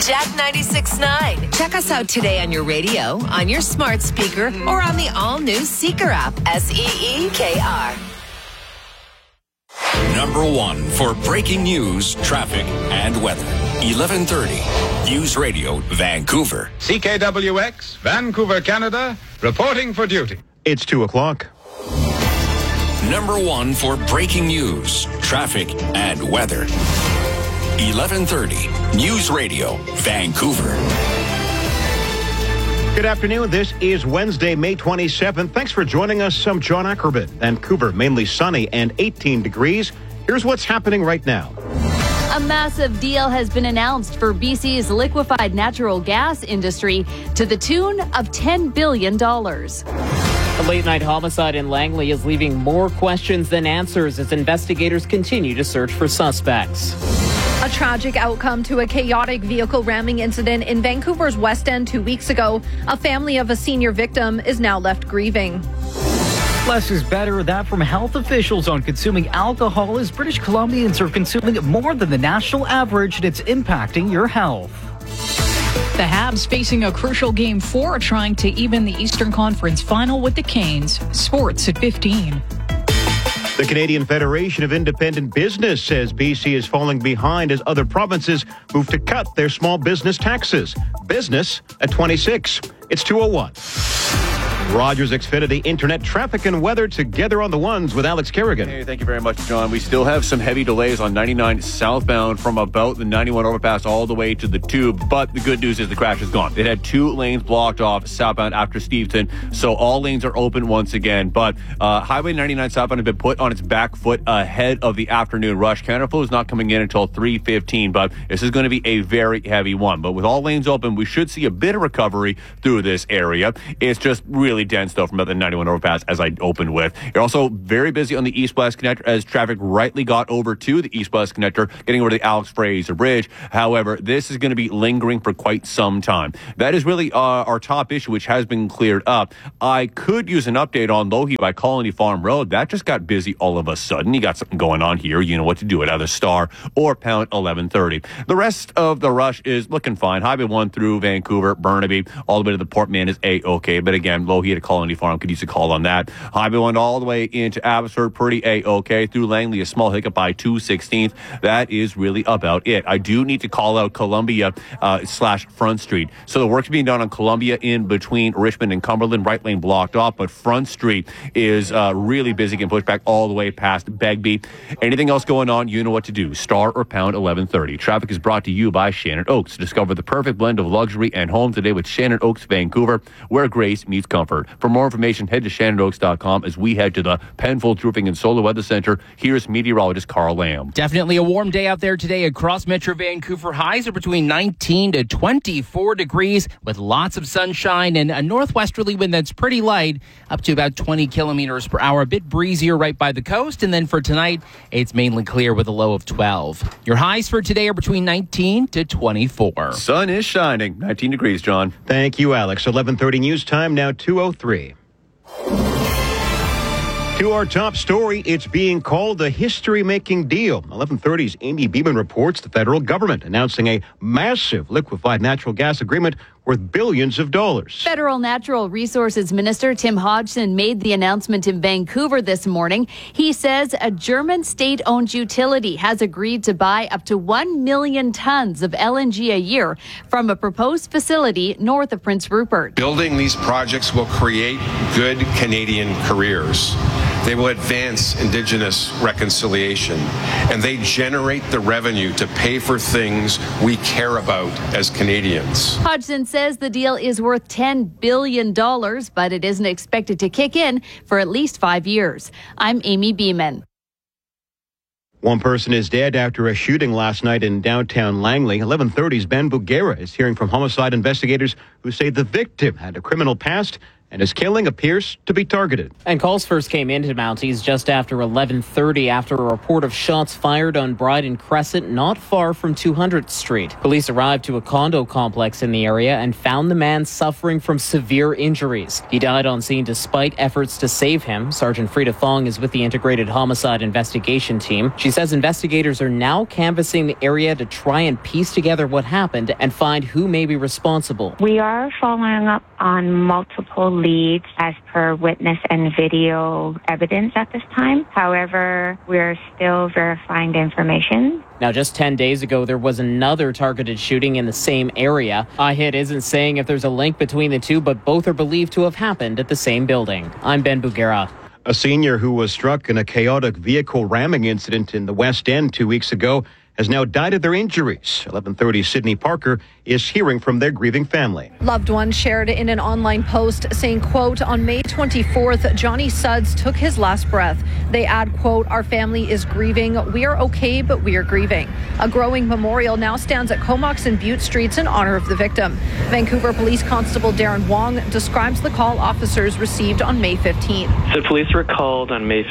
Jack 96.9. Check us out today on your radio, on your smart speaker, or on the all-new Seeker app. SEEKR. Number one for breaking news, traffic, and weather. 1130 News Radio, Vancouver. CKWX, Vancouver, Canada, reporting for duty. It's 2 o'clock. Number one for breaking news, traffic, and weather. 1130 News Radio, Vancouver. Good afternoon. This is Wednesday, May 27th. Thanks for joining us. I'm John Ackerman. Vancouver, mainly sunny and 18 degrees. Here's what's happening right now. A massive deal has been announced for BC's liquefied natural gas industry to the tune of $10 billion. A late-night homicide in Langley is leaving more questions than answers as investigators continue to search for suspects. A tragic outcome to a chaotic vehicle ramming incident in Vancouver's West End 2 weeks ago. A family of a senior victim is now left grieving. Less is better. That from health officials on consuming alcohol as British Columbians are consuming more than the national average, and it's impacting your health. The Habs facing a crucial Game 4, trying to even the Eastern Conference final with the Canes. Sports at 15. The Canadian Federation of Independent Business says BC is falling behind as other provinces move to cut their small business taxes. Business at 26. It's 2:01. Rogers Xfinity Internet traffic and weather together on the ones with Alex Kerrigan. Hey, thank you very much, John. We still have some heavy delays on 99 southbound from about the 91 overpass all the way to the Tube, but the good news is the crash is gone. It had 2 lanes blocked off southbound after Stevenson, so all lanes are open once again, but Highway 99 southbound has been put on its back foot ahead of the afternoon rush. Canada Flow is not coming in until 3:15, but this is going to be a very heavy one. But with all lanes open, we should see a bit of recovery through this area. It's just really dense though from about the 91 overpass as I opened with. You're also very busy on the east-west connector as traffic rightly got over to the east-west connector, getting over to the Alex Fraser Bridge. However, this is going to be lingering for quite some time. That is really our top issue, which has been cleared up. I could use an update on Logie by Colony Farm Road. That just got busy all of a sudden. You got something going on here. You know what to do at either star or pound 1130. The rest of the rush is looking fine. Highway 1 through Vancouver, Burnaby, all the way to the Port Mann is A-OK. But again, Logie to Colony Farm could use a call on that. Highway 1 all the way into Abbotsford, pretty A-OK. Through Langley, a small hiccup by 216th. That is really about it. I do need to call out Columbia / Front Street. So the work's being done on Columbia in between Richmond and Cumberland. Right lane blocked off, but Front Street is really busy, getting pushed back all the way past Begbie. Anything else going on, you know what to do. Star or pound 1130. Traffic is brought to you by Shannon Oaks. Discover the perfect blend of luxury and home today with Shannon Oaks Vancouver, where grace meets comfort. For more information, head to shannonoaks.com as we head to the Penfolds Roofing and Solar Weather Center. Here's meteorologist Carl Lamb. Definitely a warm day out there today across Metro Vancouver. Highs are between 19 to 24 degrees with lots of sunshine and a northwesterly wind that's pretty light, up to about 20 kilometers per hour. A bit breezier right by the coast. And then for tonight, it's mainly clear with a low of 12. Your highs for today are between 19 to 24. Sun is shining. 19 degrees, John. Thank you, Alex. 11:30 news time, now 2:03. To our top story, it's being called a history-making deal. 1130's Amy Beeman reports the federal government announcing a massive liquefied natural gas agreement worth billions of dollars. Federal Natural Resources Minister Tim Hodgson made the announcement in Vancouver this morning. He says a German state-owned utility has agreed to buy up to 1 million tons of LNG a year from a proposed facility north of Prince Rupert. Building these projects will create good Canadian careers. They will advance Indigenous reconciliation, and they generate the revenue to pay for things we care about as Canadians. Hodgson says the deal is worth $10 billion, but it isn't expected to kick in for at least 5 years. I'm Amy Beeman. One person is dead after a shooting last night in downtown Langley. 1130's Ben Bugera is hearing from homicide investigators who say the victim had a criminal past and his killing appears to be targeted. And calls first came into Mounties just after 11:30 after a report of shots fired on Bryden Crescent not far from 200th Street. Police arrived to a condo complex in the area and found the man suffering from severe injuries. He died on scene despite efforts to save him. Sergeant Frida Fong is with the Integrated Homicide Investigation Team. She says investigators are now canvassing the area to try and piece together what happened and find who may be responsible. We are following up on multiple leads as per witness and video evidence at this time. However, we're still verifying the information. Now, just 10 days ago, there was another targeted shooting in the same area. IHIT isn't saying if there's a link between the two, but both are believed to have happened at the same building. I'm Ben Bugera. A senior who was struck in a chaotic vehicle ramming incident in the West End 2 weeks ago has now died of their injuries. 11:30 Sydney Parker is hearing from their grieving family. Loved ones shared in an online post saying, quote, on May 24th, Johnny Sudds took his last breath. They add, quote, our family is grieving. We are okay, but we are grieving. A growing memorial now stands at Comox and Butte Streets in honor of the victim. Vancouver Police Constable Darren Wong describes the call officers received on May 15th. So police were called on May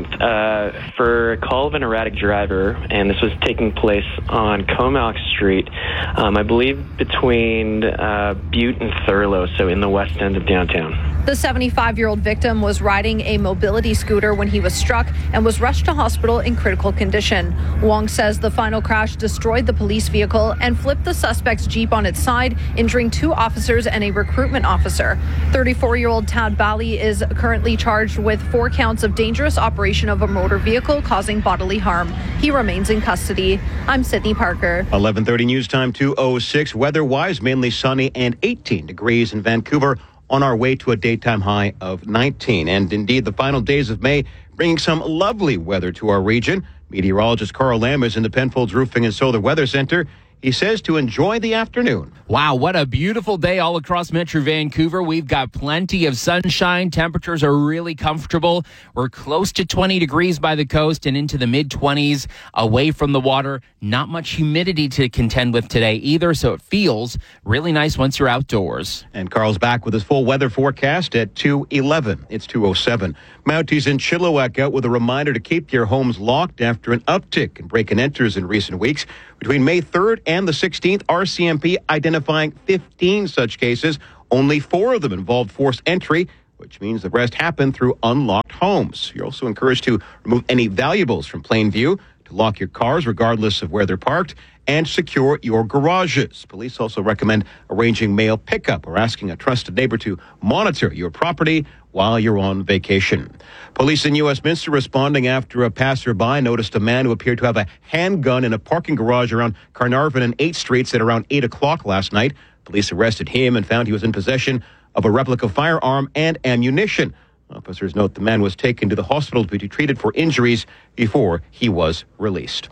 15th for a call of an erratic driver, and this was taking place on Comox Street, I believe between Butte and Thurlow, so in the west end of downtown. The 75-year-old victim was riding a mobility scooter when he was struck and was rushed to hospital in critical condition. Wong says the final crash destroyed the police vehicle and flipped the suspect's Jeep on its side, injuring 2 officers and a recruitment officer. 34-year-old Tad Bally is currently charged with 4 counts of dangerous operation of a motor vehicle causing bodily harm. He remains in custody. I'm Sydney Parker. 11:30 news time, 2:06. Weather-wise, mainly sunny and 18 degrees in Vancouver, on our way to a daytime high of 19. And indeed, the final days of May bringing some lovely weather to our region. Meteorologist Carl Lamb is in the Penfolds Roofing and Solar Weather Center. He says to enjoy the afternoon. Wow, what a beautiful day all across Metro Vancouver. We've got plenty of sunshine. Temperatures are really comfortable. We're close to 20 degrees by the coast and into the mid-20s away from the water. Not much humidity to contend with today either, so it feels really nice once you're outdoors. And Carl's back with his full weather forecast at 2:11. It's 2:07. Mounties in Chilliwack out with a reminder to keep your homes locked after an uptick in break-and-enters in recent weeks. Between May 3rd and the 16th, RCMP identifying 15 such cases. Only 4 of them involved forced entry, which means the rest happened through unlocked homes. You're also encouraged to remove any valuables from plain view, to lock your cars regardless of where they're parked, and secure your garages. Police also recommend arranging mail pickup or asking a trusted neighbor to monitor your property while you're on vacation. Police in Westminster responding after a passerby noticed a man who appeared to have a handgun in a parking garage around Carnarvon and 8th Streets at around 8 o'clock last night. Police arrested him and found he was in possession of a replica firearm and ammunition. Officers note the man was taken to the hospital to be treated for injuries before he was released.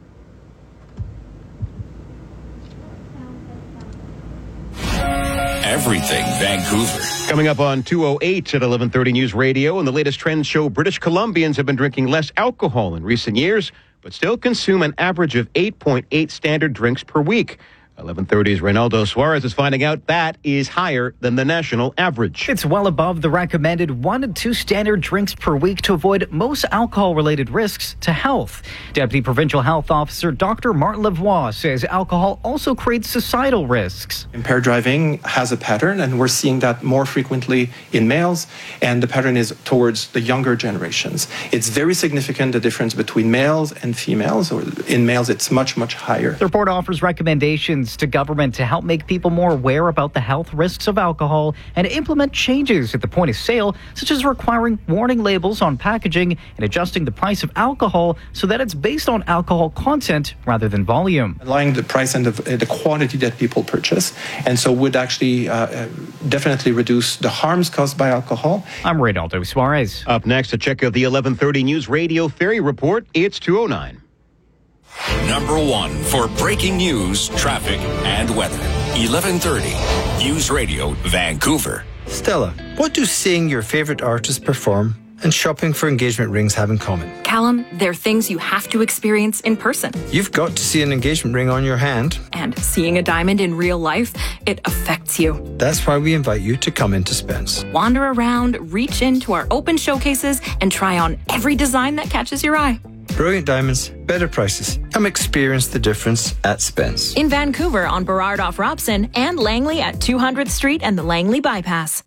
Everything Vancouver. Coming up on 2:08 at 11:30 News Radio, and the latest trends show British Columbians have been drinking less alcohol in recent years, but still consume an average of 8.8 standard drinks per week. 11:30's Reynaldo Suarez is finding out that is higher than the national average. It's well above the recommended 1 to 2 standard drinks per week to avoid most alcohol-related risks to health. Deputy Provincial Health Officer Dr. Martin Lavoie says alcohol also creates societal risks. Impaired driving has a pattern, and we're seeing that more frequently in males, and the pattern is towards the younger generations. It's very significant, the difference between males and females, or in males it's much, much higher. The report offers recommendations to government to help make people more aware about the health risks of alcohol and implement changes at the point of sale, such as requiring warning labels on packaging and adjusting the price of alcohol so that it's based on alcohol content rather than volume. Allowing the price and the quantity that people purchase, and so would actually definitely reduce the harms caused by alcohol. I'm Reynaldo Suarez. Up next, a check of the 11:30 News Radio Ferry Report. It's 2:09. Number 1 for breaking news, traffic, and weather. 11:30 News Radio Vancouver. Stella, what do seeing your favorite artist perform and shopping for engagement rings have in common. Callum, they're things you have to experience in person. You've got to see an engagement ring on your hand. And seeing a diamond in real life, it affects you. That's why we invite you to come into Spence. Wander around, reach into our open showcases, and try on every design that catches your eye. Brilliant diamonds, better prices. Come experience the difference at Spence. In Vancouver on Burrard off Robson and Langley at 200th Street and the Langley Bypass.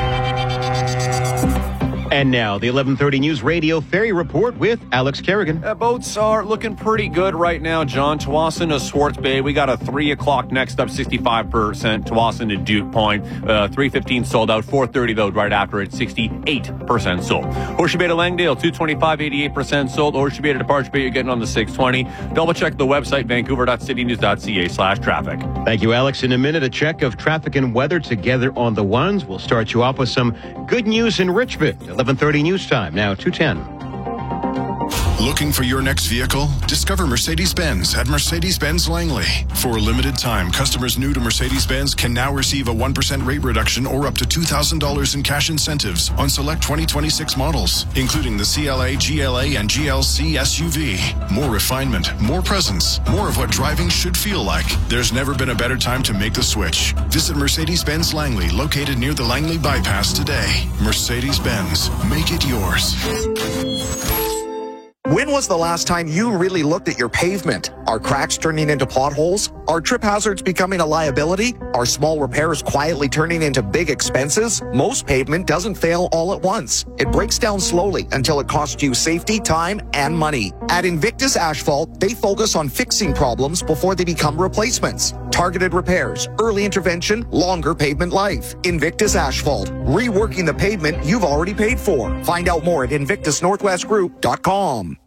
And now, the 11:30 News Radio Ferry Report with Alex Kerrigan. Boats are looking pretty good right now, John. Tsawwassen to Swartz Bay. We got a 3 o'clock next up, 65%. Tsawwassen to Duke Point. 3:15 sold out. 4:30, though, right after it, 68% sold. Horseshoe Bay to Langdale, 225, 88% sold. Horseshoe Bay to Departure Bay, you're getting on the 620. Double check the website, vancouver.citynews.ca/traffic. Thank you, Alex. In a minute, a check of traffic and weather together on the ones. We'll start you off with some good news in Richmond. 11:30 news time, now 2:10. Looking for your next vehicle? Discover Mercedes-Benz at Mercedes-Benz Langley. For a limited time, customers new to Mercedes-Benz can now receive a 1% rate reduction or up to $2,000 in cash incentives on select 2026 models, including the CLA, GLA, and GLC SUV. More refinement, more presence, more of what driving should feel like. There's never been a better time to make the switch. Visit Mercedes-Benz Langley, located near the Langley Bypass today. Mercedes-Benz, make it yours. When was the last time you really looked at your pavement? Are cracks turning into potholes? Are trip hazards becoming a liability? Are small repairs quietly turning into big expenses? Most pavement doesn't fail all at once. It breaks down slowly until it costs you safety, time, and money. At Invictus Asphalt, they focus on fixing problems before they become replacements. Targeted repairs, early intervention, longer pavement life. Invictus Asphalt, reworking the pavement you've already paid for. Find out more at invictusnorthwestgroup.com.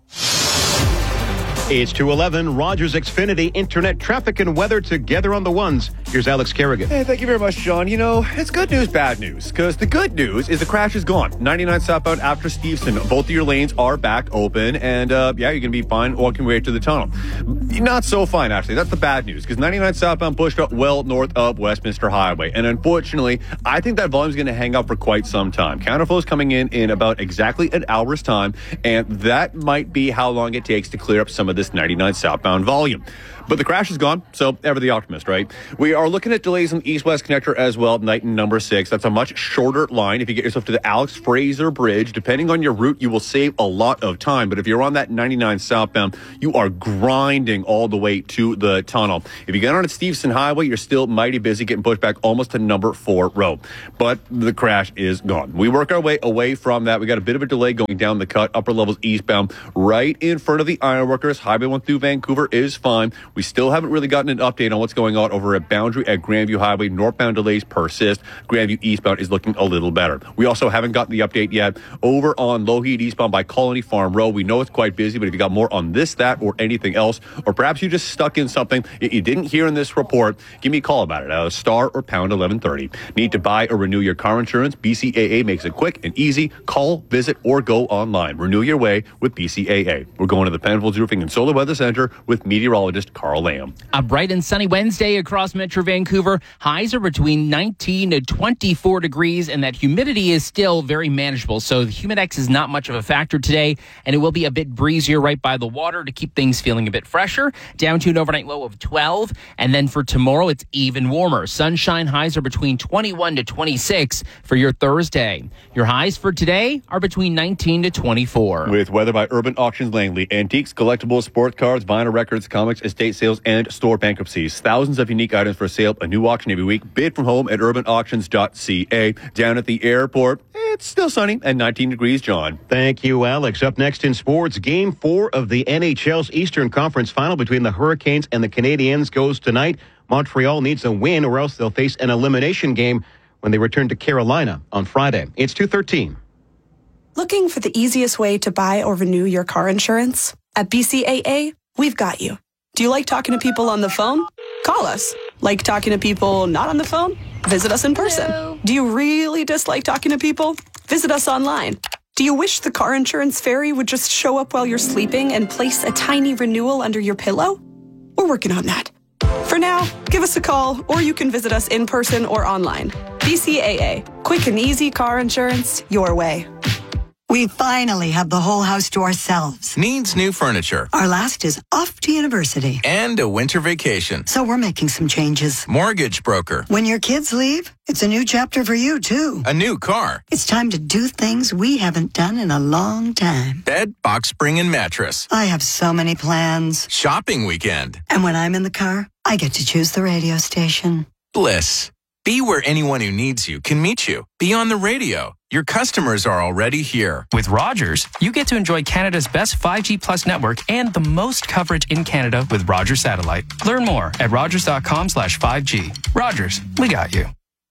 It's 2:11. Rogers Xfinity Internet traffic and weather together on the ones. Here's Alex Kerrigan. Hey, thank you very much, John. You know, it's good news, bad news. Because the good news is the crash is gone. 99 southbound after Stevenson. Both of your lanes are back open. And, yeah, you're going to be fine walking your way to the tunnel. Not so fine, actually. That's the bad news. Because 99 southbound pushed up well north of Westminster Highway. And unfortunately, I think that volume is going to hang out for quite some time. Counterflow is coming in about exactly an hour's time. And that might be how long it takes to clear up some of this 99 southbound volume. But the crash is gone, so ever the optimist, right? We are looking at delays on the east-west connector as well, night and number 6. That's a much shorter line. If you get yourself to the Alex Fraser Bridge, depending on your route, you will save a lot of time. But if you're on that 99 southbound, you are grinding all the way to the tunnel. If you get on at Stevenson Highway, you're still mighty busy getting pushed back almost to number 4 road. But the crash is gone. We work our way away from that. We got a bit of a delay going down the cut, upper levels eastbound, right in front of the Ironworkers. Highway 1 through Vancouver is fine. We still haven't really gotten an update on what's going on over at Boundary at Grandview Highway. Northbound delays persist. Grandview eastbound is looking a little better. We also haven't gotten the update yet over on Lougheed eastbound by Colony Farm Road. We know it's quite busy, but if you got more on this, that, or anything else, or perhaps you just stuck in something you didn't hear in this report, give me a call about it. Star or pound 1130. Need to buy or renew your car insurance? BCAA makes it quick and easy. Call, visit, or go online. Renew your way with BCAA. We're going to the Penfolds Roofing and Solar Weather Center with meteorologist Carl Lamb. A bright and sunny Wednesday across Metro Vancouver. Highs are between 19 to 24 degrees, and that humidity is still very manageable. So the Humidex is not much of a factor today, and it will be a bit breezier right by the water to keep things feeling a bit fresher. Down to an overnight low of 12, and then for tomorrow, it's even warmer. Sunshine highs are between 21 to 26 for your Thursday. Your highs for today are between 19 to 24. With weather by Urban Auctions Langley. Antiques, collectibles, sports cards, vinyl records, comics, estate sales, and store bankruptcies. Thousands of unique items for sale. A new auction every week. Bid from home at urbanauctions.ca. Down at the airport, it's still sunny and 19 degrees, John. Thank you, Alex. Up next in sports, Game 4 of the NHL's Eastern Conference Final between the Hurricanes and the Canadiens goes tonight. Montreal needs a win or else they'll face an elimination game when they return to Carolina on Friday. It's 2:13. Looking for the easiest way to buy or renew your car insurance? At BCAA, we've got you. Do you like talking to people on the phone? Call us. Like talking to people not on the phone? Visit us in person. Hello. Do you really dislike talking to people? Visit us online. Do you wish the car insurance fairy would just show up while you're sleeping and place a tiny renewal under your pillow? We're working on that. For now, give us a call or you can visit us in person or online. BCAA. Quick and easy car insurance your way. We finally have the whole house to ourselves. Needs new furniture. Our last is off to university. And a winter vacation. So we're making some changes. Mortgage broker. When your kids leave, it's a new chapter for you, too. A new car. It's time to do things we haven't done in a long time. Bed, box spring, and mattress. I have so many plans. Shopping weekend. And when I'm in the car, I get to choose the radio station. Bliss. Be where anyone who needs you can meet you. Be on the radio. Your customers are already here. With Rogers, you get to enjoy Canada's best 5G Plus network and the most coverage in Canada with Rogers Satellite. Learn more at rogers.com/5G. Rogers, we got you.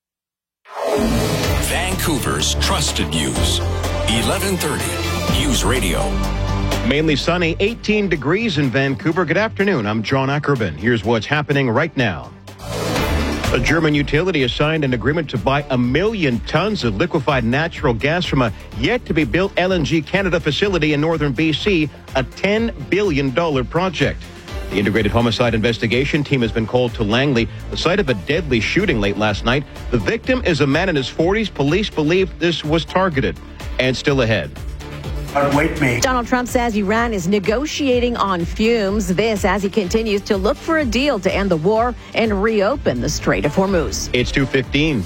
Vancouver's trusted news. 1130 News Radio. Mainly sunny, 18 degrees in Vancouver. Good afternoon. I'm John Ackerman. Here's what's happening right now. A German utility has signed an agreement to buy 1 million tons of liquefied natural gas from a yet-to-be-built LNG Canada facility in northern BC, a $10 billion project. The Integrated Homicide Investigation Team has been called to Langley, the site of a deadly shooting late last night. The victim is a man in his 40s. Police believe this was targeted. And still ahead. Donald Trump says Iran is negotiating on fumes. This as he continues to look for a deal to end the war and reopen the Strait of Hormuz. It's 2:15.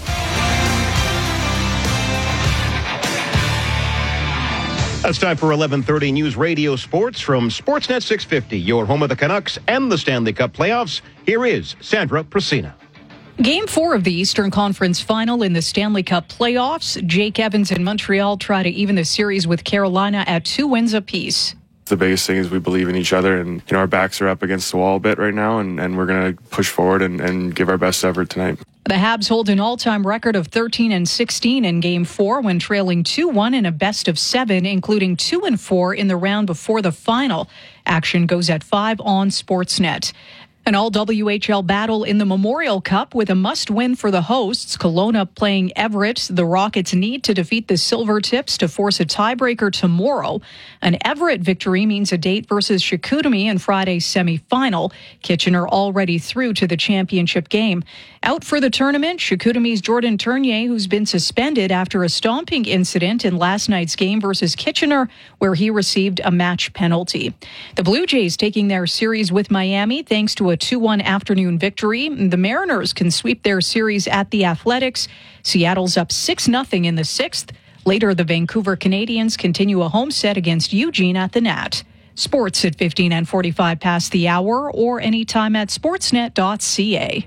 It's time for 11:30 News Radio Sports from Sportsnet 650, your home of the Canucks and the Stanley Cup playoffs. Here is Sandra Prasina. Game 4 of the Eastern Conference Final in the Stanley Cup playoffs. Jake Evans in Montreal try to even the series with Carolina at 2 wins apiece. The biggest thing is we believe in each other, and our backs are up against the wall a bit right now, and we're going to push forward and give our best effort tonight. The Habs hold an all-time record of 13-16 in Game 4 when trailing 2-1 in a best-of-7, including 2-4 in the round before the final. Action goes at 5 on Sportsnet. An all-WHL battle in the Memorial Cup with a must-win for the hosts. Kelowna playing Everett. The Rockets need to defeat the Silvertips to force a tiebreaker tomorrow. An Everett victory means a date versus Chicoutimi in Friday's semifinal. Kitchener already through to the championship game. Out for the tournament, Chicoutimi's Jordan Tournier, who's been suspended after a stomping incident in last night's game versus Kitchener, where he received a match penalty. The Blue Jays taking their series with Miami thanks to a 2-1 afternoon victory. The Mariners can sweep their series at the Athletics. Seattle's up 6-0 in the 6th. Later, the Vancouver Canadians continue a home set against Eugene at the Nat. Sports at 15 and 45 past the hour or anytime at sportsnet.ca.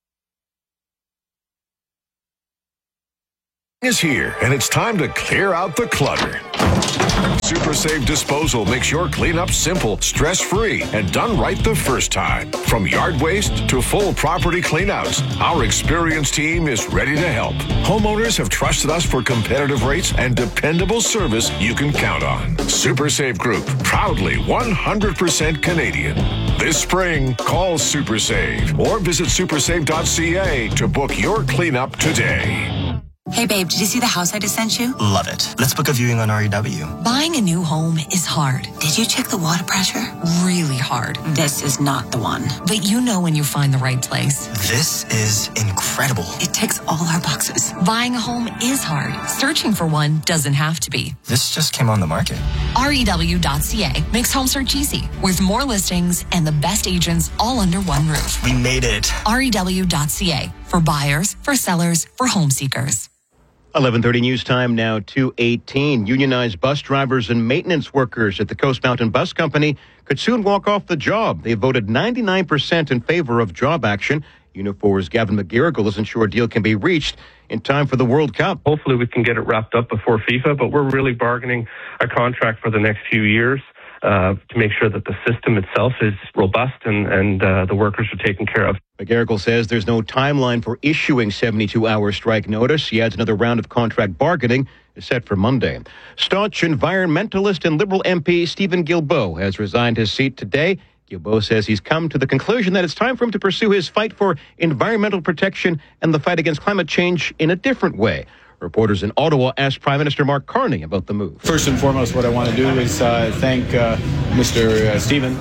Is here, and it's time to clear out the clutter. Super Save Disposal makes your cleanup simple, stress-free, and done right the first time. From yard waste to full property cleanouts, our experienced team is ready to help. Homeowners have trusted us for competitive rates and dependable service you can count on. Super Save Group, proudly 100% Canadian. This spring, call Super Save or visit supersave.ca to book your cleanup today. Hey babe, did you see the house I just sent you? Love it. Let's book a viewing on REW. Buying a new home is hard. Did you check the water pressure? Really hard. This is not the one. But you know when you find the right place. This is incredible. It ticks all our boxes. Buying a home is hard. Searching for one doesn't have to be. This just came on the market. REW.ca makes home search easy with more listings and the best agents all under one roof. We made it. REW.ca for buyers, for sellers, for home seekers. 11:30 news time now, 2:18. Unionized bus drivers and maintenance workers at the Coast Mountain Bus Company could soon walk off the job. They voted 99% in favor of job action. Unifor's Gavin McGarrigle isn't sure a deal can be reached in time for the World Cup. Hopefully we can get it wrapped up before FIFA, but we're really bargaining a contract for the next few years to make sure that the system itself is robust and the workers are taken care of. McGarrigle says there's no timeline for issuing 72-hour strike notice. He adds another round of contract bargaining is set for Monday. Staunch environmentalist and Liberal MP Stephen Guilbeault has resigned his seat today. Guilbeault says he's come to the conclusion that it's time for him to pursue his fight for environmental protection and the fight against climate change in a different way. Reporters in Ottawa asked Prime Minister Mark Carney about the move. First and foremost, what I want to do is thank Mr. Stephen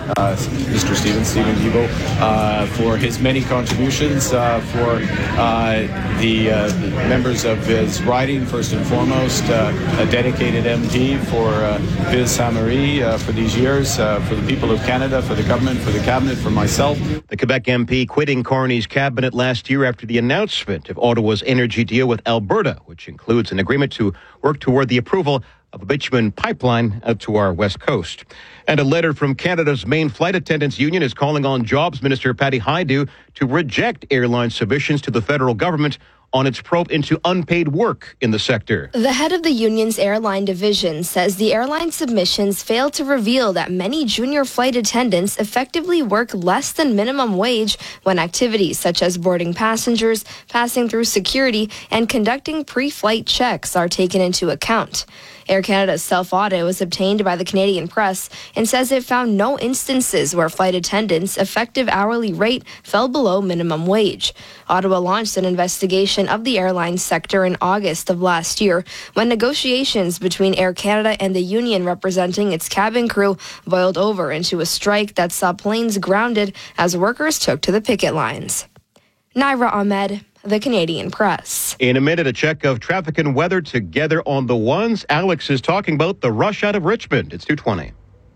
Guilbeault, for his many contributions, for the members of his riding, first and foremost, a dedicated MP for Ville Sainte-Marie for these years, for the people of Canada, for the government, for the cabinet, for myself. The Quebec MP quitting Carney's cabinet last year after the announcement of Ottawa's energy deal with Alberta, which includes an agreement to work toward the approval of a bitumen pipeline out to our west coast. And a letter from Canada's main flight attendants union is calling on Jobs Minister Patty Hajdu to reject airline submissions to the federal government on its probe into unpaid work in the sector. The head of the union's airline division says the airline submissions fail to reveal that many junior flight attendants effectively work less than minimum wage when activities such as boarding passengers, passing through security, and conducting pre-flight checks are taken into account. Air Canada's self-audit was obtained by the Canadian Press and says it found no instances where flight attendants' effective hourly rate fell below minimum wage. Ottawa launched an investigation of the airline sector in August of last year when negotiations between Air Canada and the union representing its cabin crew boiled over into a strike that saw planes grounded as workers took to the picket lines. Naira Ahmed, the Canadian Press. In a minute, a check of traffic and weather together on the ones. Alex is talking about the rush out of Richmond. It's 2:20.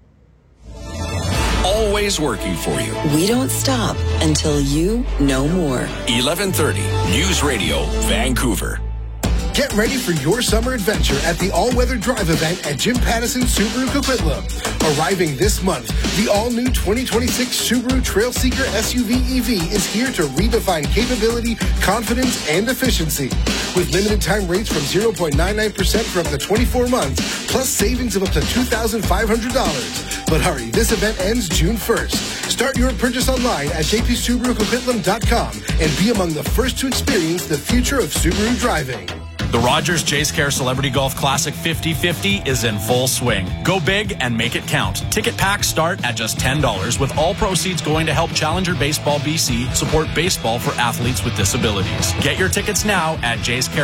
Always working for you. We don't stop until you know more. 1130 News Radio, Vancouver. Get ready for your summer adventure at the all-weather drive event at Jim Pattison Subaru Coquitlam. Arriving this month, the all-new 2026 Subaru Trailseeker SUV EV is here to redefine capability, confidence, and efficiency. With limited time rates from 0.99% for up to 24 months, plus savings of up to $2,500. But hurry, this event ends June 1st. Start your purchase online at jpsubarucoquitlam.com and be among the first to experience the future of Subaru driving. The Rogers Jayce Care Celebrity Golf Classic 50/50 is in full swing. Go big and make it count. Ticket packs start at just $10, with all proceeds going to help Challenger Baseball BC support baseball for athletes with disabilities. Get your tickets now at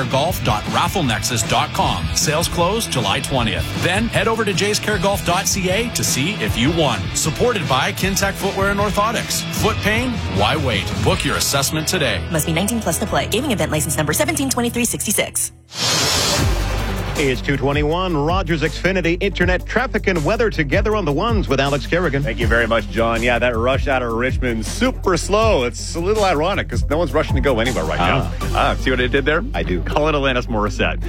jacecaregolf.rafflenexus.com. Sales close July 20th. Then head over to jacecaregolf.ca to see if you won. Supported by Kintec Footwear and Orthotics. Foot pain? Why wait? Book your assessment today. Must be 19 plus to play. Gaming event license number 172366. It's 2:21. Rogers Xfinity Internet traffic and weather together on the ones with Alex Kerrigan. Thank you very much, John. Yeah, that rush out of Richmond, super slow. It's a little ironic because no one's rushing to go anywhere right now. See what I did there? I do. Call it Alanis Morissette.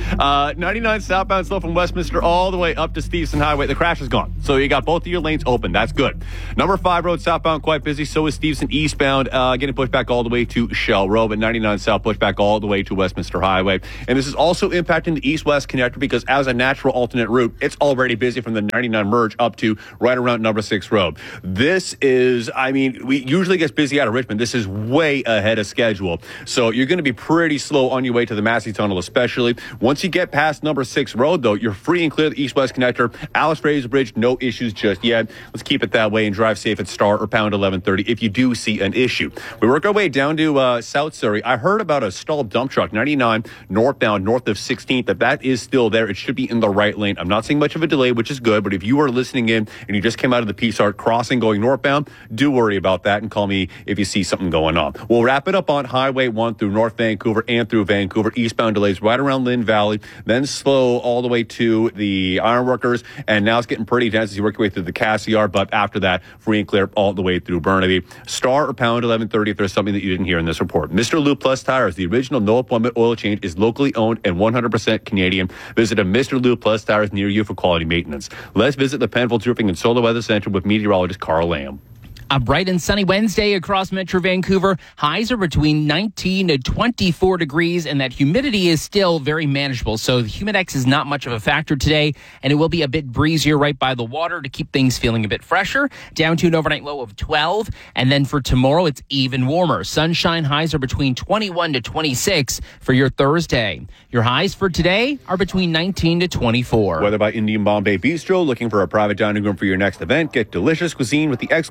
99 southbound slow from Westminster all the way up to Stevenson Highway. The crash is gone. So you got both of your lanes open. That's good. Number 5 road southbound quite busy. So is Stevenson eastbound getting pushed back all the way to Shell Road. But 99 south pushed back all the way to Westminster Highway. And this is also impacting the east-west connector because as a natural alternate route, it's already busy from the 99 merge up to right around number 6 road. This is, we usually get busy out of Richmond. This is way ahead of schedule. So you're going to be pretty slow on your way to the Massey Tunnel, especially. Once you get past number 6 road, though, you're free and clear the east-west connector. Alice Fraser Bridge, no issues just yet. Let's keep it that way and drive safe at star or pound 1130 if you do see an issue. We work our way down to South Surrey. I heard about a stalled dump truck, 99 northbound, north of 16th, that is still there. It should be in the right lane. I'm not seeing much of a delay, which is good, but if you are listening in and you just came out of the Peace Arch crossing going northbound, do worry about that and call me if you see something going on. We'll wrap it up on Highway 1 through North Vancouver and through Vancouver. Eastbound delays right around Lynn Valley, then slow all the way to the Ironworkers, and now it's getting pretty dense as you work your way through the Cassiar, but after that, free and clear all the way through Burnaby. Star or pound 1130 if there's something that you didn't hear in this report. Mr. Lube Plus Tires, the original no-appointment oil change, is locally owned and 100% Canadian. Visit a Mr. Lube Plus Tires near you for quality maintenance. Let's visit the Penfolds Roofing and Solar Weather Center with meteorologist Carl Lamb. A bright and sunny Wednesday across Metro Vancouver. Highs are between 19 to 24 degrees, and that humidity is still very manageable. So the Humidex is not much of a factor today, and it will be a bit breezier right by the water to keep things feeling a bit fresher. Down to an overnight low of 12, and then for tomorrow, it's even warmer. Sunshine highs are between 21 to 26 for your Thursday. Your highs for today are between 19 to 24. Weather by Indian Bombay Bistro. Looking for a private dining room for your next event? Get delicious cuisine with the exclusivity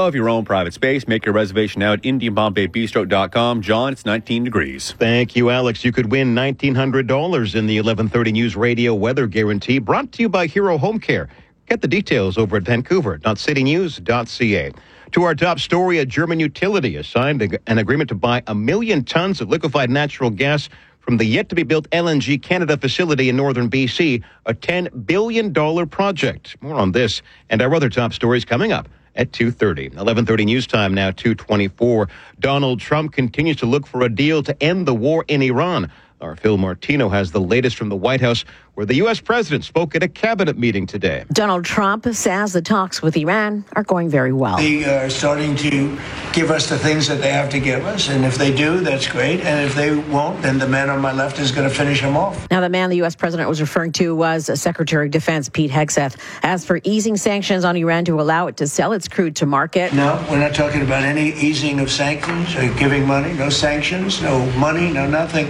of your own private space. Make your reservation now at IndianBombayBistro.com. John, it's 19 degrees. Thank you, Alex. You could win $1,900 in the 11:30 News Radio Weather Guarantee, brought to you by Hero Home Care. Get the details over at vancouver.citynews.ca. To our top story, a German utility has signed an agreement to buy 1 million tons of liquefied natural gas from the yet-to-be-built LNG Canada facility in northern BC, a $10 billion project. More on this and our other top stories coming up at 2:30. 11:30 news time now, 2:24. Donald Trump continues to look for a deal to end the war in Iran. Our Phil Martino has the latest from the White House, where the U.S. president spoke at a cabinet meeting today. Donald Trump says the talks with Iran are going very well. They are starting to give us the things that they have to give us, and if they do, that's great. And if they won't, then the man on my left is going to finish them off. Now, the man the U.S. president was referring to was Secretary of Defense Pete Hegseth. As for easing sanctions on Iran to allow it to sell its crude to market. No, we're not talking about any easing of sanctions or giving money. No sanctions, no money, no nothing.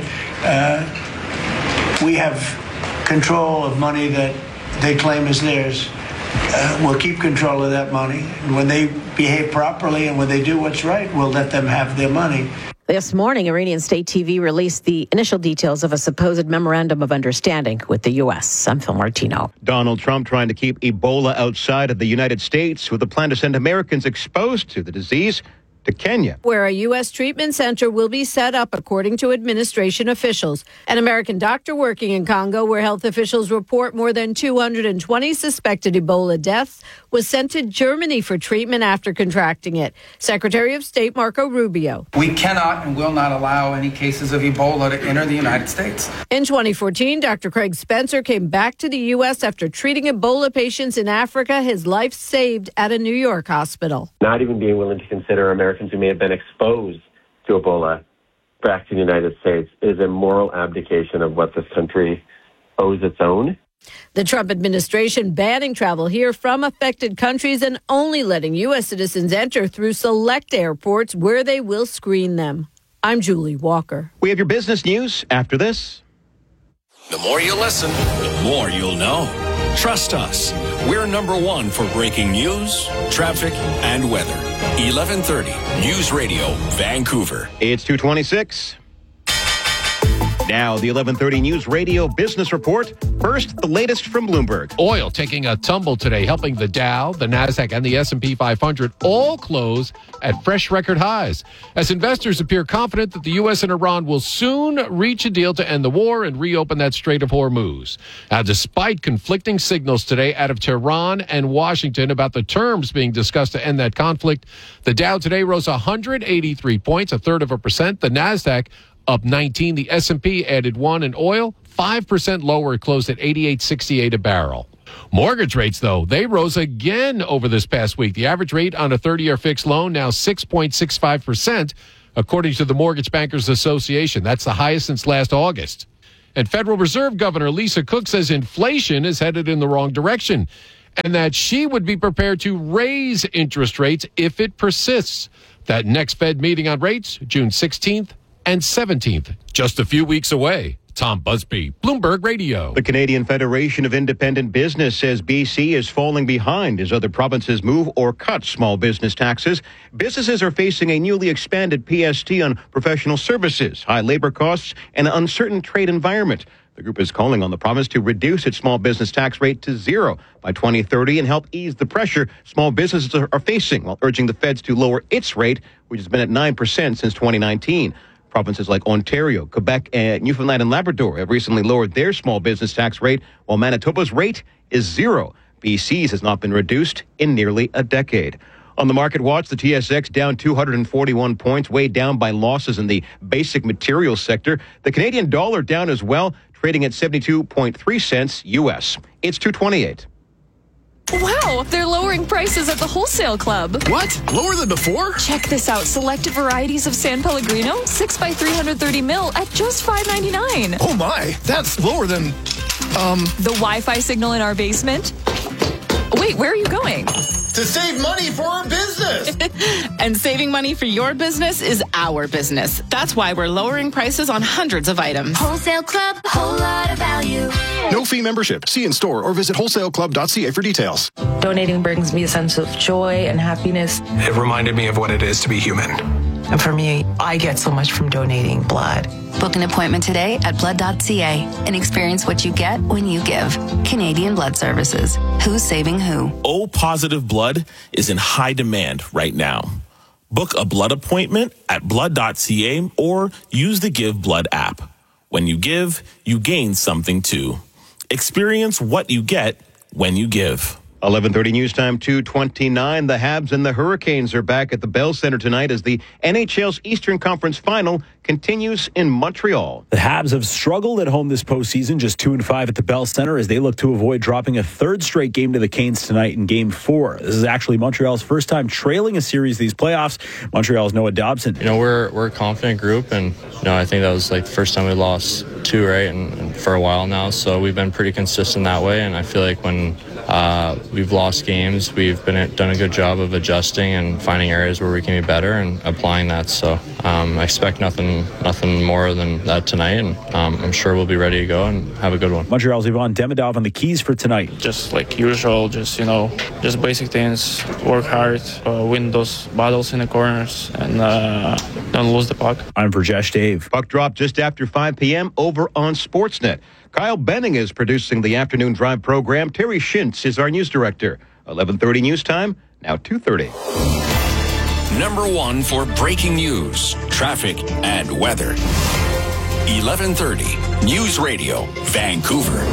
We have control of money that they claim is theirs. We'll keep control of that money. And when they behave properly and when they do what's right, we'll let them have their money. This morning, Iranian state TV released the initial details of a supposed memorandum of understanding with the U.S. I'm Phil Martino. Donald Trump trying to keep Ebola outside of the United States with a plan to send Americans exposed to the disease to Kenya, where a U.S. treatment center will be set up, according to administration officials. An American doctor working in Congo, where health officials report more than 220 suspected Ebola deaths, was sent to Germany for treatment after contracting it. Secretary of State Marco Rubio. We cannot and will not allow any cases of Ebola to enter the United States. In 2014, Dr. Craig Spencer came back to the U.S. after treating Ebola patients in Africa, his life saved at a New York hospital. Not even being willing to consider Americans who may have been exposed to Ebola back to the United States is a moral abdication of what this country owes its own. The Trump administration banning travel here from affected countries and only letting U.S. citizens enter through select airports where they will screen them. I'm Julie Walker. We have your business news after this. The more you listen, the more you'll know. Trust us. We're number one for breaking news, traffic, and weather. 1130 News Radio, Vancouver. It's 2:26. Now, the 1130 News Radio Business Report. First, the latest from Bloomberg. Oil taking a tumble today, helping the Dow, the Nasdaq, and the S&P 500 all close at fresh record highs, as investors appear confident that the U.S. and Iran will soon reach a deal to end the war and reopen that Strait of Hormuz. Now, despite conflicting signals today out of Tehran and Washington about the terms being discussed to end that conflict, the Dow today rose 183 points, 0.33%. The Nasdaq up 19. The S&P added 1, and oil 5% lower. It closed at $88.68 a barrel. Mortgage rates, though, they rose again over this past week. The average rate on a 30-year fixed loan now 6.65%, according to the Mortgage Bankers Association. That's the highest since last August. And Federal Reserve Governor Lisa Cook says inflation is headed in the wrong direction, and that she would be prepared to raise interest rates if it persists. That next Fed meeting on rates, June 16th and 17th, just a few weeks away. Tom Busby, Bloomberg Radio. The Canadian Federation of Independent Business says BC is falling behind as other provinces move or cut small business taxes. Businesses are facing a newly expanded PST on professional services, high labor costs, and an uncertain trade environment. The group is calling on the province to reduce its small business tax rate to 0 by 2030 and help ease the pressure small businesses are facing, while urging the feds to lower its rate, which has been at 9% since 2019. Provinces like Ontario, Quebec, and Newfoundland and Labrador have recently lowered their small business tax rate, while Manitoba's rate is 0. BC's has not been reduced in nearly a decade. On the market watch, the TSX down 241 points, weighed down by losses in the basic materials sector. The Canadian dollar down as well, trading at 72.3 cents U.S. It's 228. Wow, they're lowering prices at the Wholesale Club. What? Lower than before? Check this out. Selected varieties of San Pellegrino, 6x 330 mil at just $5.99. Oh my, that's lower than, The Wi-Fi signal in our basement? Wait, where are you going? To save money for our business. And saving money for your business is our business. That's why we're lowering prices on hundreds of items. Wholesale Club, whole lot of value. No fee membership. See in store or visit wholesaleclub.ca for details. Donating brings me a sense of joy and happiness. It reminded me of what it is to be human. And for me, I get so much from donating blood. Book an appointment today at blood.ca and experience what you get when you give. Canadian Blood Services. Who's saving who? O-positive blood is in high demand right now. Book a blood appointment at blood.ca or use the Give Blood app. When you give, you gain something too. Experience what you get when you give. 11:30 news time, 2:29. The Habs and the Hurricanes are back at the Bell Center tonight as the NHL's Eastern Conference Final continues in Montreal. The Habs have struggled at home this postseason, just 2-5 at the Bell Center as they look to avoid dropping a third straight game to the Canes tonight in Game 4. This is actually Montreal's first time trailing a series these playoffs. Montreal's Noah Dobson. We're a confident group, and I think that was like the first time we lost two, right, and for a while now. So we've been pretty consistent that way, and I feel like when we've lost games, we've done a good job of adjusting and finding areas where we can be better and applying that. So I expect nothing more than that tonight, and I'm sure we'll be ready to go and have a good one. Montreal's Ivan Demidov on the keys for tonight. Just like usual, just basic things, work hard, win those battles in the corners, and don't lose the puck. I'm Rajesh Dave. Puck drop just after 5 p.m. over on Sportsnet. Kyle Benning is producing the afternoon drive program. Terry Shintz is our news director. 11:30 news time, now 2:30. Number one for breaking news, traffic, and weather. 11:30 News Radio, Vancouver.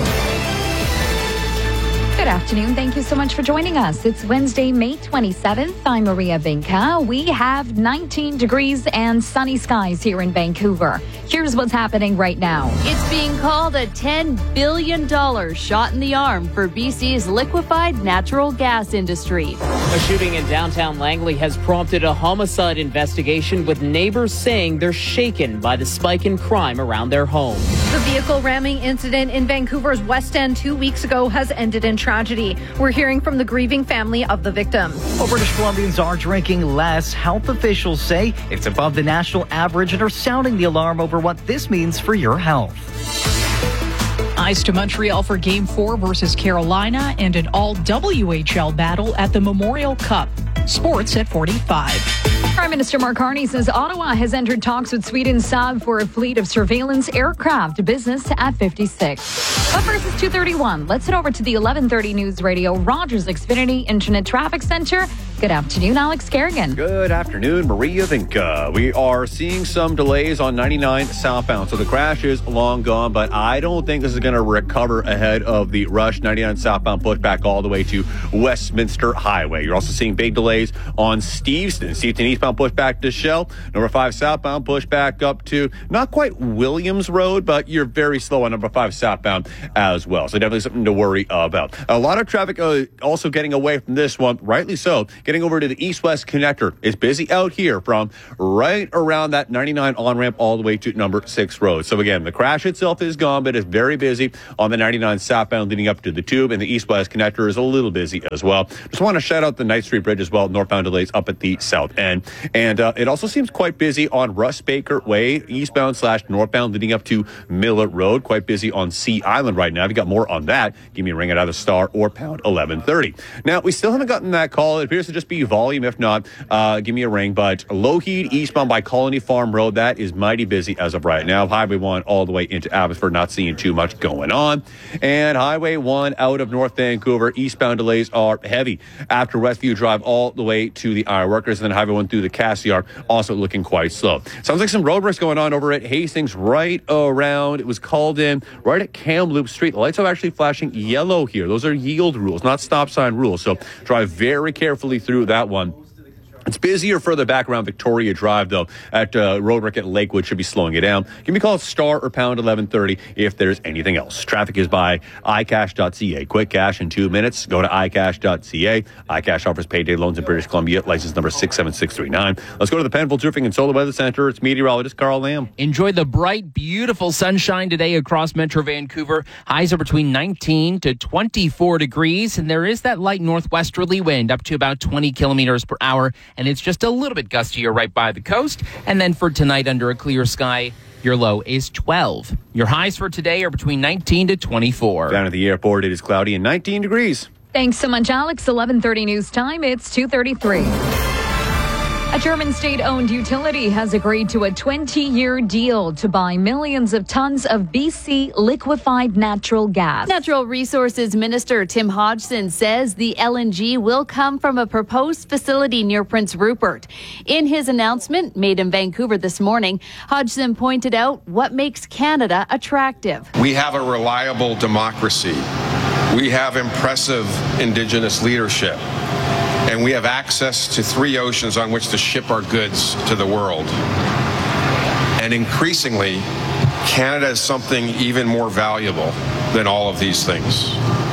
Good afternoon. Thank you so much for joining us. It's Wednesday, May 27th. I'm Maria Vinca. We have 19 degrees and sunny skies here in Vancouver. Here's what's happening right now. It's being called a $10 billion shot in the arm for BC's liquefied natural gas industry. A shooting in downtown Langley has prompted a homicide investigation, with neighbors saying they're shaken by the spike in crime around their home. The vehicle ramming incident in Vancouver's West End 2 weeks ago has ended in tragedy. We're hearing from the grieving family of the victim. Well, British Columbians are drinking less. Health officials say it's above the national average and are sounding the alarm over what this means for your health. Ice to Montreal for Game 4 versus Carolina and an all-WHL battle at the Memorial Cup. Sports at 45. Prime Minister Mark Carney says Ottawa has entered talks with Sweden's Saab for a fleet of surveillance aircraft, business at 56. But first, it's 2:31. Let's head over to the 11:30 News Radio Rogers Xfinity Internet Traffic Center. Good afternoon, Alex Kerrigan. Good afternoon, Maria Vinca. We are seeing some delays on 99 southbound. So the crash is long gone, but I don't think this is going to recover ahead of the rush 99 southbound pushback all the way to Westminster Highway. You're also seeing big delays on Steveston eastbound pushback to Shell. Number 5 southbound pushback up to not quite Williams Road, but you're very slow on number 5 southbound as well. So definitely something to worry about. A lot of traffic also getting away from this one, rightly so. Getting over to the east-west connector. It's busy out here from right around that 99 on-ramp all the way to number 6 road. So again, the crash itself is gone, but it's very busy on the 99 southbound leading up to the tube, and the east-west connector is a little busy as well. Just want to shout out the Knight Street Bridge as well, northbound delays up at the south end. And it also seems quite busy on Russ Baker Way, eastbound/northbound leading up to Miller Road. Quite busy on Sea Island right now. If you got more on that, give me a ring at either star or pound 1130. Now, we still haven't gotten that call. It appears to just be volume. If not, give me a ring. But Lougheed eastbound by Colony Farm Road, that is mighty busy as of right now. Highway 1 all the way into Abbotsford, not seeing too much going on. And Highway 1 out of North Vancouver, eastbound delays are heavy after Westview Drive all the way to the Ironworkers, and then Highway 1 through the Cassiar, also looking quite slow. Sounds like some road works going on over at Hastings right around. It was called in right at Kamloops Street. The lights are actually flashing yellow here. Those are yield rules, not stop sign rules. So drive very carefully through that one. It's busier further back around Victoria Drive, though, at Roadwork at Lakewood. Should be slowing it down. Give me a call, star or pound 1130 if there's anything else. Traffic is by iCash.ca. Quick cash in 2 minutes. Go to iCash.ca. iCash offers payday loans in British Columbia. License number 67639. Let's go to the Penfield Surfing and Solar Weather Center. It's meteorologist Carl Lamb. Enjoy the bright, beautiful sunshine today across Metro Vancouver. Highs are between 19 to 24 degrees, and there is that light northwesterly wind up to about 20 kilometers per hour. And it's just a little bit gustier right by the coast. And then for tonight, under a clear sky, your low is 12. Your highs for today are between 19 to 24. Down at the airport, it is cloudy and 19 degrees. Thanks so much, Alex. 11:30 news time. It's 2:33. A German state-owned utility has agreed to a 20-year deal to buy millions of tons of BC liquefied natural gas. Natural Resources Minister Tim Hodgson says the LNG will come from a proposed facility near Prince Rupert. In his announcement made in Vancouver this morning, Hodgson pointed out what makes Canada attractive. We have a reliable democracy. We have impressive Indigenous leadership. And we have access to 3 oceans on which to ship our goods to the world. And increasingly, Canada is something even more valuable than all of these things.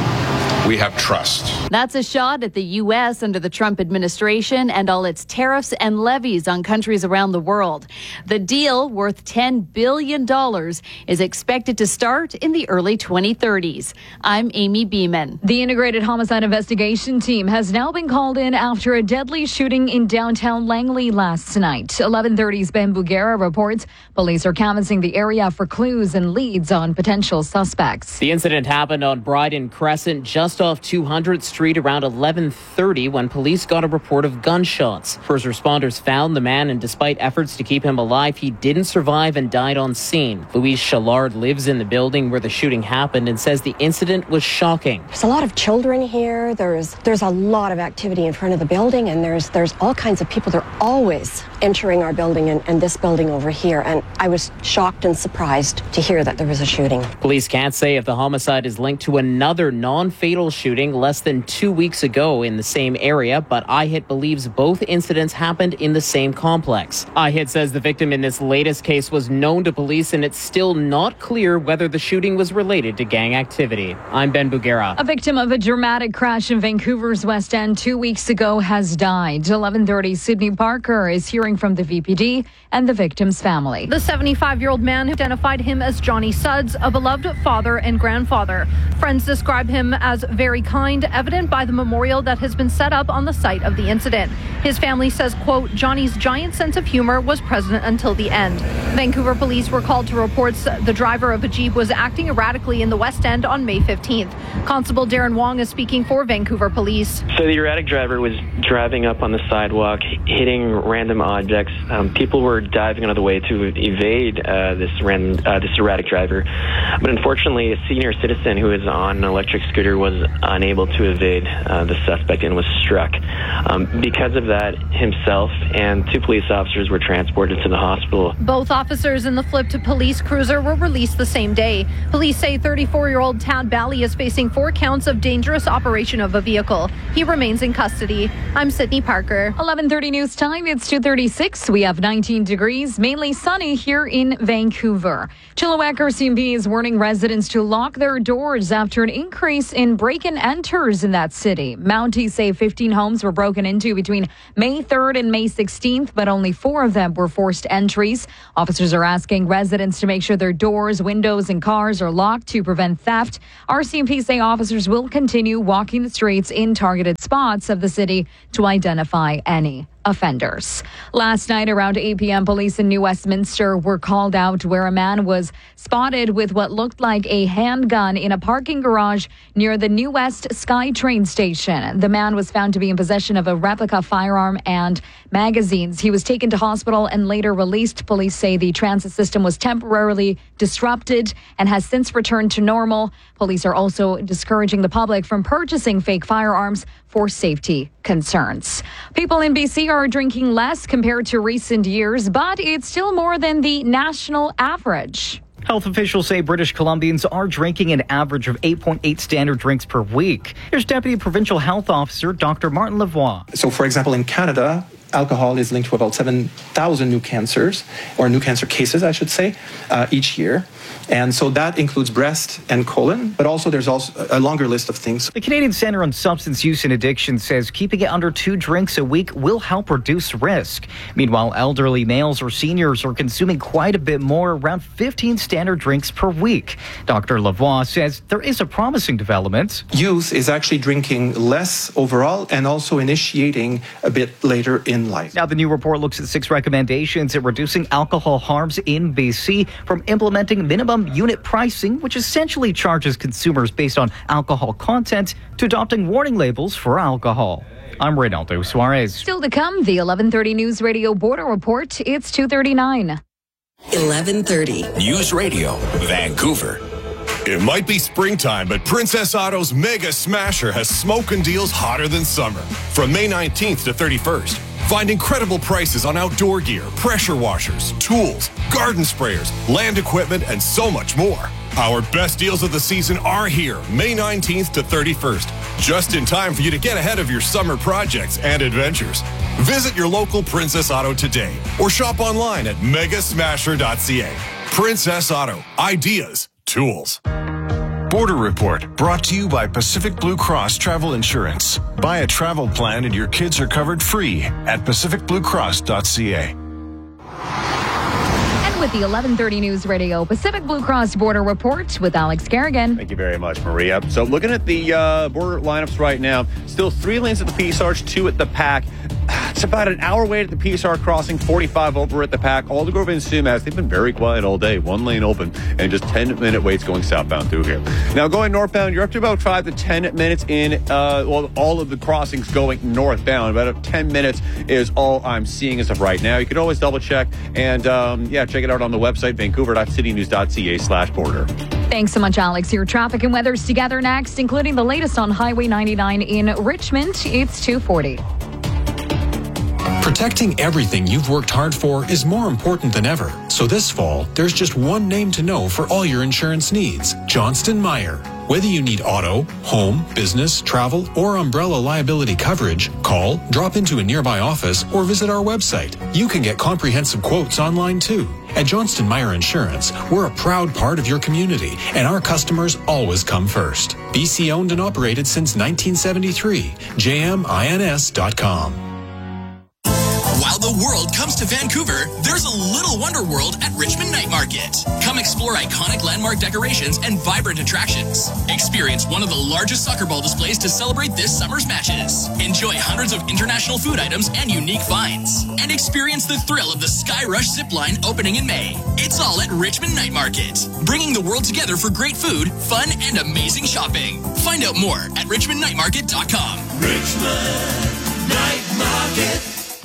We have trust. That's a shot at the U.S. under the Trump administration and all its tariffs and levies on countries around the world. The deal, worth $10 billion, is expected to start in the early 2030s. I'm Amy Beeman. The Integrated Homicide Investigation Team has now been called in after a deadly shooting in downtown Langley last night. 11:30's Ben Bugera reports police are canvassing the area for clues and leads on potential suspects. The incident happened on Bryden Crescent, just off 200th Street around 11:30 when police got a report of gunshots. First responders found the man, and despite efforts to keep him alive, he didn't survive and died on scene. Louise Challard lives in the building where the shooting happened and says the incident was shocking. There's a lot of children here. There's a lot of activity in front of the building, and there's all kinds of people. They're always entering our building and this building over here. And I was shocked and surprised to hear that there was a shooting. Police can't say if the homicide is linked to another non-fatal shooting less than 2 weeks ago in the same area, but IHIT believes both incidents happened in the same complex. IHIT says the victim in this latest case was known to police, and it's still not clear whether the shooting was related to gang activity. I'm Ben Bugera. A victim of a dramatic crash in Vancouver's West End 2 weeks ago has died. 11:30, Sydney Parker is hearing from the VPD and the victim's family. The 75-year-old man identified him as Johnny Sudds, a beloved father and grandfather. Friends describe him as very kind, evident by the memorial that has been set up on the site of the incident. His family says, quote, Johnny's giant sense of humor was present until the end. Vancouver police were called to reports the driver of a Jeep was acting erratically in the West End on May 15th. Constable Darren Wong is speaking for Vancouver police. So the erratic driver was driving up on the sidewalk, hitting random objects. People were diving out of the way to evade this erratic driver. But unfortunately, a senior citizen who was on an electric scooter was unable to evade the suspect and was struck. Because of that, himself and 2 police officers were transported to the hospital. Both officers in the flipped police cruiser were released the same day. Police say 34-year-old Tad Bally is facing 4 counts of dangerous operation of a vehicle. He remains in custody. I'm Sydney Parker. 11:30 news time. It's 2:36. We have 19 degrees, mainly sunny here in Vancouver. Chilliwack RCMP is warning residents to lock their doors after an increase in break-and-enters in that city. Mounties say 15 homes were broken into between May 3rd and May 16th, but only 4 of them were forced entries. Officers are asking residents to make sure their doors, windows, and cars are locked to prevent theft. RCMP say officers will continue walking the streets in targeted spots of the city to identify any offenders. Last night around 8 p.m., police in New Westminster were called out where a man was spotted with what looked like a handgun in a parking garage near the New West SkyTrain station. The man was found to be in possession of a replica firearm and magazines. He was taken to hospital and later released. Police say the transit system was temporarily disrupted and has since returned to normal. Police are also discouraging the public from purchasing fake firearms for safety concerns. People in BC are drinking less compared to recent years, but it's still more than the national average. Health officials say British Columbians are drinking an average of 8.8 standard drinks per week. Here's Deputy Provincial Health Officer Dr. Martin Lavoie. So, for example, in Canada, alcohol is linked to about 7,000 new cancers, or new cancer cases, I should say, each year. And so that includes breast and colon, but also there's also a longer list of things. The Canadian Centre on Substance Use and Addiction says keeping it under 2 drinks a week will help reduce risk. Meanwhile, elderly males or seniors are consuming quite a bit more, around 15 standard drinks per week. Dr. Lavoie says there is a promising development. Youth is actually drinking less overall and also initiating a bit later in life. Now, the new report looks at 6 recommendations at reducing alcohol harms in BC, from implementing minimum unit pricing, which essentially charges consumers based on alcohol content, to adopting warning labels for alcohol. I'm Reynaldo Suarez. Still to come, the 11:30 News Radio Border Report. It's 2:39. 11:30 News Radio, Vancouver. It might be springtime, but Princess Auto's Mega Smasher has smoking deals hotter than summer. From May 19th to 31st, find incredible prices on outdoor gear, pressure washers, tools, garden sprayers, land equipment, and so much more. Our best deals of the season are here, May 19th to 31st, just in time for you to get ahead of your summer projects and adventures. Visit your local Princess Auto today or shop online at megasmasher.ca. Princess Auto, ideas, tools. Border Report, brought to you by Pacific Blue Cross Travel Insurance. Buy a travel plan and your kids are covered free at pacificbluecross.ca. And with the 11:30 News Radio Pacific Blue Cross Border Report with Alex Garrigan. Thank you very much, Maria. So looking at the border lineups right now, still 3 lanes at the Peace Arch, 2 at the PAC. It's about an hour wait at the Peace Arch crossing, 45 over at the PAC. Aldergrove and Sumas, they've been very quiet all day. 1 lane open and just 10-minute waits going southbound through here. Now going northbound, you're up to about 5 to 10 minutes in all of the crossings going northbound. About 10 minutes is all I'm seeing as of right now. You can always double check and check it out on the website, vancouver.citynews.ca/border. Thanks so much, Alex. Your traffic and weather's together next, including the latest on Highway 99 in Richmond. It's 2:40. Protecting everything you've worked hard for is more important than ever. So this fall, there's just one name to know for all your insurance needs: Johnston Meyer. Whether you need auto, home, business, travel, or umbrella liability coverage, call, drop into a nearby office, or visit our website. You can get comprehensive quotes online too. At Johnston Meyer Insurance, we're a proud part of your community, and our customers always come first. BC owned and operated since 1973. JMINS.com. While the world comes to Vancouver, there's a little wonder world at Richmond Night Market. Come explore iconic landmark decorations and vibrant attractions. Experience one of the largest soccer ball displays to celebrate this summer's matches. Enjoy hundreds of international food items and unique finds. And experience the thrill of the Sky Rush zipline opening in May. It's all at Richmond Night Market, bringing the world together for great food, fun, and amazing shopping. Find out more at richmondnightmarket.com. Richmond Night Market.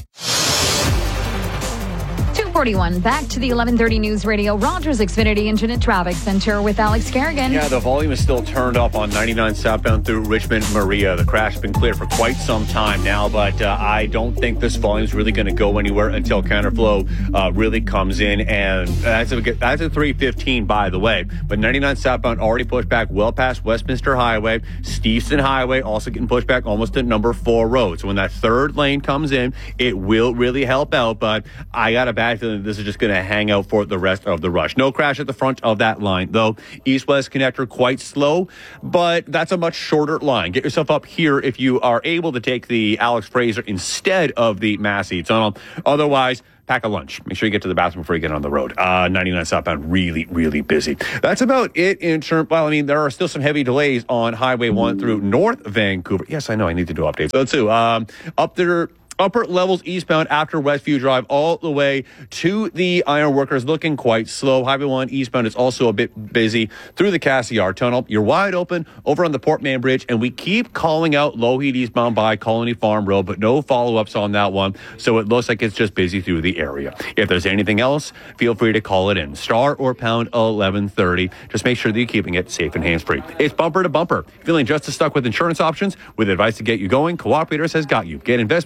2:41. Back to the 11:30 News Radio Rogers Xfinity Internet Traffic Center with Alex Garrigan. Yeah, the volume is still turned up on 99 southbound through Richmond, Maria. The crash has been cleared for quite some time now, but I don't think this volume is really going to go anywhere until counterflow really comes in, and that's a 315, by the way. But 99 southbound already pushed back well past Westminster Highway. Steveston Highway also getting pushed back almost to number 4 road. So when that third lane comes in, it will really help out, but I got a bad feeling this is just going to hang out for the rest of the rush. No crash at the front of that line, though. East-West connector quite slow, but that's a much shorter line. Get yourself up here if you are able to take the Alex Fraser instead of the Massey Tunnel. Otherwise, pack a lunch. Make sure you get to the bathroom before you get on the road. 99 southbound, really, really busy. That's about it in terms. Well, I mean, there are still some heavy delays on Highway 1 through North Vancouver. Yes, I know. I need to do updates. So, too. Up there. Upper levels eastbound after Westview Drive all the way to the Ironworkers, looking quite slow. Highway 1 eastbound is also a bit busy through the Cassiar Tunnel. You're wide open over on the Port Mann Bridge, and we keep calling out Lougheed eastbound by Colony Farm Road, but no follow-ups on that one, so it looks like it's just busy through the area. If there's anything else, feel free to call it in. Star or pound 1130. Just make sure that you're keeping it safe and hands-free. It's bumper to bumper. Feeling just as stuck with insurance options? With advice to get you going, Cooperators has got you. Get investments, insurance,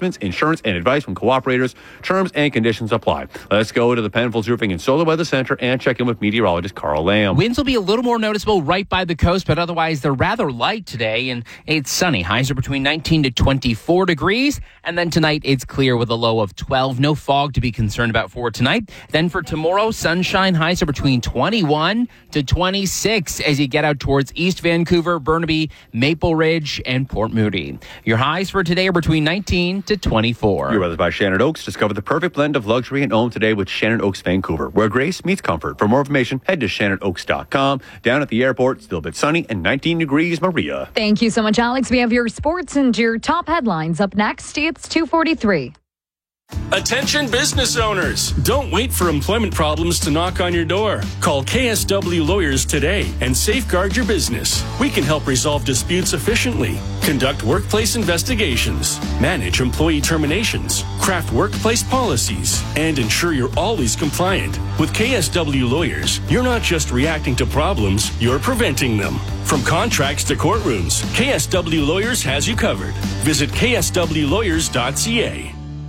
insurance and advice from cooperators. Terms and conditions apply. Let's go to the Penfolds Roofing and Solar Weather Center and check in with meteorologist Carl Lamb. Winds will be a little more noticeable right by the coast, but otherwise they're rather light today, and it's sunny. Highs are between 19 to 24 degrees, and then tonight it's clear with a low of 12. No fog to be concerned about for tonight. Then for tomorrow, sunshine. Highs are between 21 to 26 as you get out towards East Vancouver, Burnaby, Maple Ridge, and Port Moody. Your highs for today are between 19 to 24. Your weather by Shannon Oaks. Discover the perfect blend of luxury and home today with Shannon Oaks Vancouver, where grace meets comfort. For more information, head to shannonoaks.com. Down at the airport, still a bit sunny and 19 degrees, Maria. Thank you so much, Alex. We have your sports and your top headlines up next. It's 2:43. Attention business owners. Don't wait for employment problems to knock on your door. Call KSW Lawyers today and safeguard your business. We can help resolve disputes efficiently, conduct workplace investigations, manage employee terminations, craft workplace policies, and ensure you're always compliant. With KSW Lawyers, you're not just reacting to problems, you're preventing them. From contracts to courtrooms, KSW Lawyers has you covered. Visit kswlawyers.ca.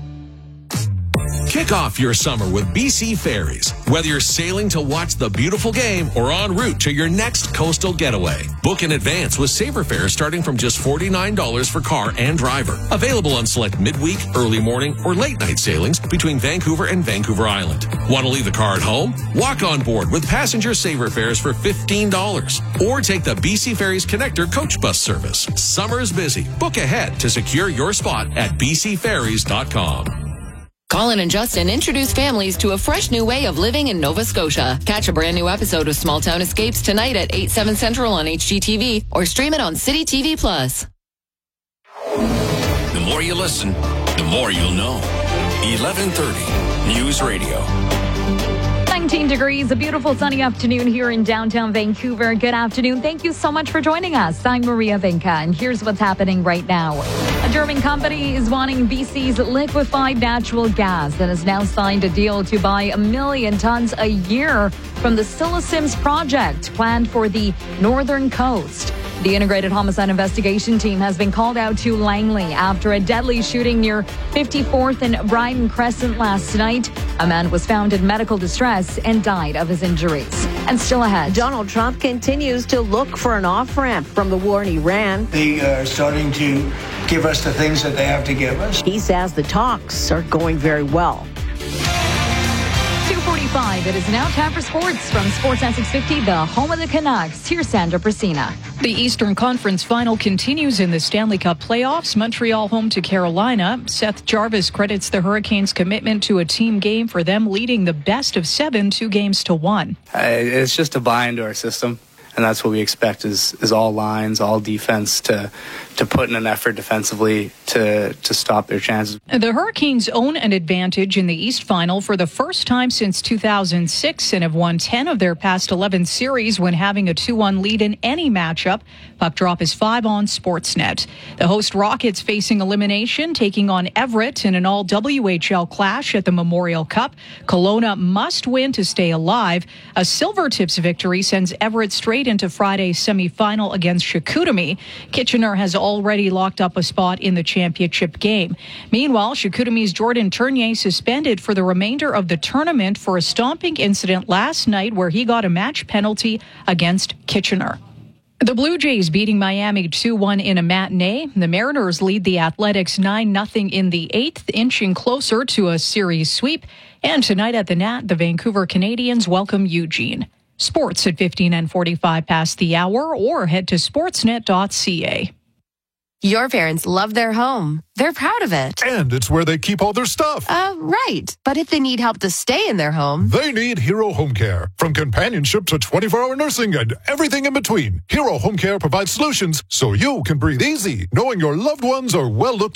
Kick off your summer with BC Ferries. Whether you're sailing to watch the beautiful game or en route to your next coastal getaway, book in advance with Saver Fares starting from just $49 for car and driver. Available on select midweek, early morning, or late night sailings between Vancouver and Vancouver Island. Want to leave the car at home? Walk on board with passenger Saver Fares for $15. Or take the BC Ferries Connector coach bus service. Summer's busy. Book ahead to secure your spot at bcferries.com. Colin and Justin introduce families to a fresh new way of living in Nova Scotia. Catch a brand new episode of Small Town Escapes tonight at 8/7 Central on HGTV or stream it on City TV+. The more you listen, the more you'll know. 1130 News Radio. 19 degrees, a beautiful sunny afternoon here in downtown Vancouver. Good afternoon. Thank you so much for joining us. I'm Maria Vinca, and here's what's happening right now. A German company is wanting BC's liquefied natural gas and has now signed a deal to buy 1 million tons a year from the Silesims project planned for the northern coast. The Integrated Homicide Investigation Team has been called out to Langley after a deadly shooting near 54th and Bryden Crescent last night. A man was found in medical distress and died of his injuries. And still ahead, Donald Trump continues to look for an off-ramp from the war in Iran. They are starting to give us the things that they have to give us. He says the talks are going very well. 2:45. It is now time for sports from Sportsnet 650, the home of the Canucks. Here's Sandra Priscina. The Eastern Conference final continues in the Stanley Cup playoffs. Montreal home to Carolina. Seth Jarvis credits the Hurricanes' commitment to a team game for them leading the best of 7 2-1. It's just a buy into our system. And that's what we expect is all lines, all defense to put in an effort defensively to stop their chances. The Hurricanes own an advantage in the East Final for the first time since 2006 and have won 10 of their past 11 series when having a 2-1 lead in any matchup. Puck drop is 5 on Sportsnet. The host Rockets facing elimination, taking on Everett in an all-WHL clash at the Memorial Cup. Kelowna must win to stay alive. A Silvertips victory sends Everett straight into Friday's semifinal against Chicoutimi. Kitchener has already locked up a spot in the championship game. Meanwhile, Chicoutimi's Jordan Tournier suspended for the remainder of the tournament for a stomping incident last night where he got a match penalty against Kitchener. The Blue Jays beating Miami 2-1 in a matinee. The Mariners lead the Athletics 9-0 in the 8th, inching closer to a series sweep. And tonight at the Nat, the Vancouver Canadians welcome Eugene. Sports at 15 and 45 past the hour, or head to sportsnet.ca. Your parents love their home. They're proud of it. And it's where they keep all their stuff. Right. But if they need help to stay in their home, they need Hero Home Care. From companionship to 24-hour nursing and everything in between, Hero Home Care provides solutions so you can breathe easy, knowing your loved ones are well looked